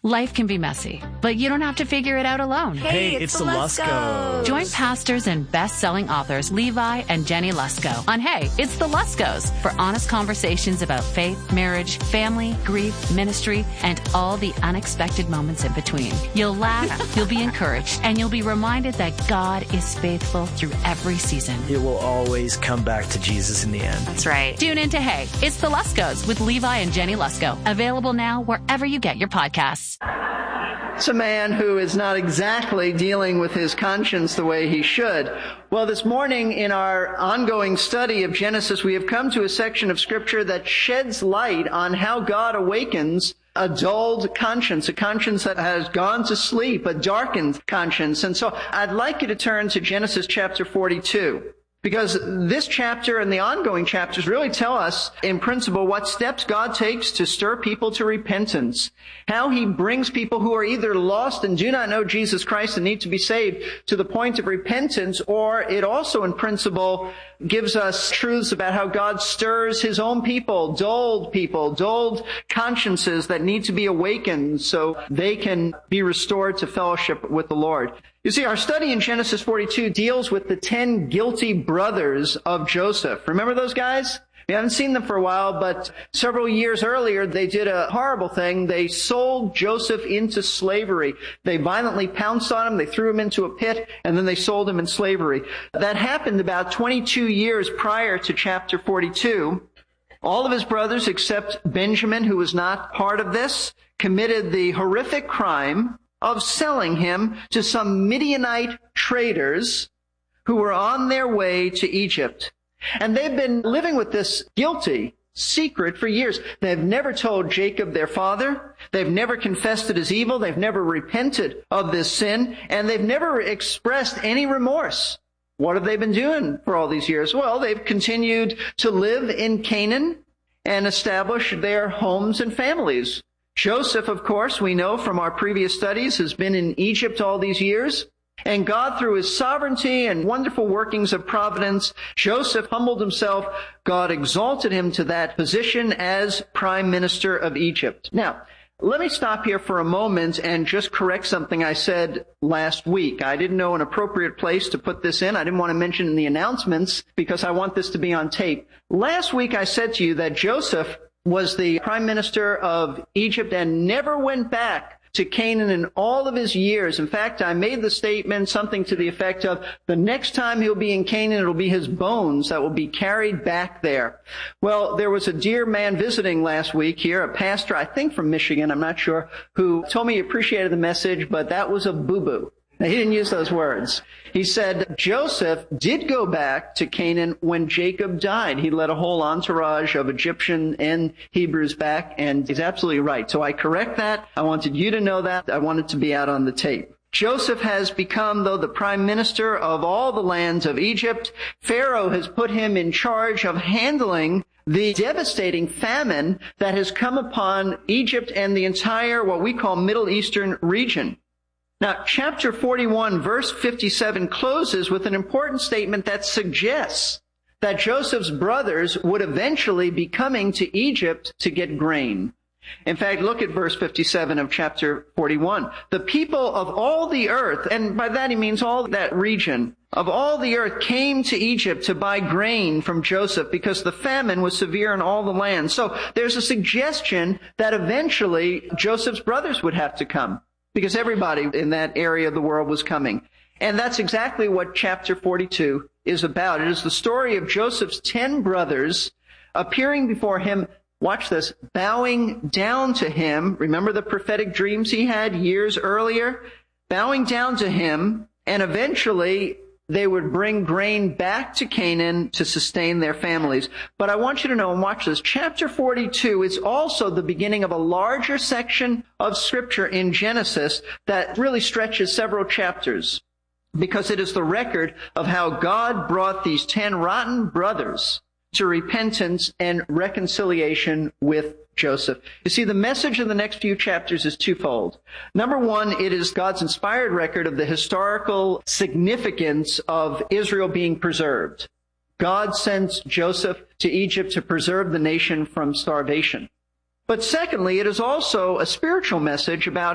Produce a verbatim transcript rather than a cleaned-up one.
Life can be messy, but you don't have to figure it out alone. Hey, Hey, it's, it's the the Luskos. Join pastors and best-selling authors Levi and Jenny Lusko on Hey, It's the Luskos for honest conversations about faith, marriage, family, grief, ministry, and all the unexpected moments in between. You'll laugh, you'll be encouraged, and you'll be reminded that God is faithful through every season. It will always come back to Jesus in the end. That's right. Tune in to Hey, It's the Luskos with Levi and Jenny Lusko. Available now wherever you get your podcasts. It's a man who is not exactly dealing with his conscience the way he should. Well, this morning in our ongoing study of Genesis, we have come to a section of Scripture that sheds light on how God awakens a dulled conscience, a conscience that has gone to sleep, a darkened conscience. And so I'd like you to turn to Genesis chapter forty-two. Because this chapter and the ongoing chapters really tell us, in principle, what steps God takes to stir people to repentance. How he brings people who are either lost and do not know Jesus Christ and need to be saved to the point of repentance, or it also, in principle, gives us truths about how God stirs his own people, dulled people, dulled consciences that need to be awakened so they can be restored to fellowship with the Lord. You see, our study in Genesis forty-two deals with the ten guilty brothers of Joseph. Remember those guys? We haven't seen them for a while, but several years earlier, they did a horrible thing. They sold Joseph into slavery. They violently pounced on him, they threw him into a pit, and then they sold him in slavery. That happened about twenty-two years prior to chapter forty-two. All of his brothers, except Benjamin, who was not part of this, committed the horrific crime of selling him to some Midianite traders who were on their way to Egypt. And they've been living with this guilty secret for years. They've never told Jacob, their father. They've never confessed it as evil. They've never repented of this sin. And they've never expressed any remorse. What have they been doing for all these years? Well, they've continued to live in Canaan and establish their homes and families. Joseph, of course, we know from our previous studies, has been in Egypt all these years. And God, through his sovereignty and wonderful workings of providence, Joseph humbled himself. God exalted him to that position as prime minister of Egypt. Now, let me stop here for a moment and just correct something I said last week. I didn't know an appropriate place to put this in. I didn't want to mention in the announcements because I want this to be on tape. Last week I said to you that Joseph was the prime minister of Egypt and never went back to Canaan in all of his years. In fact, I made the statement, something to the effect of, the next time he'll be in Canaan, it'll be his bones that will be carried back there. Well, there was a dear man visiting last week here, a pastor, I think from Michigan, I'm not sure, who told me he appreciated the message, but that was a boo-boo. Now, he didn't use those words. He said Joseph did go back to Canaan when Jacob died. He led a whole entourage of Egyptian and Hebrews back, and he's absolutely right. So I correct that. I wanted you to know that. I wanted to be out on the tape. Joseph has become, though, the prime minister of all the lands of Egypt. Pharaoh has put him in charge of handling the devastating famine that has come upon Egypt and the entire, what we call, Middle Eastern region. Now, chapter forty-one, verse fifty-seven closes with an important statement that suggests that Joseph's brothers would eventually be coming to Egypt to get grain. In fact, look at verse fifty-seven of chapter forty-one. The people of all the earth, and by that he means all that region, of all the earth came to Egypt to buy grain from Joseph because the famine was severe in all the land. So there's a suggestion that eventually Joseph's brothers would have to come, because everybody in that area of the world was coming. And that's exactly what chapter forty-two is about. It is the story of Joseph's ten brothers appearing before him, watch this, bowing down to him. Remember the prophetic dreams he had years earlier? Bowing down to him, and eventually they would bring grain back to Canaan to sustain their families. But I want you to know, and watch this, chapter forty-two is also the beginning of a larger section of Scripture in Genesis that really stretches several chapters, because it is the record of how God brought these ten rotten brothers to repentance and reconciliation with Joseph. You see, the message in the next few chapters is twofold. Number one, it is God's inspired record of the historical significance of Israel being preserved. God sends Joseph to Egypt to preserve the nation from starvation. But secondly, it is also a spiritual message about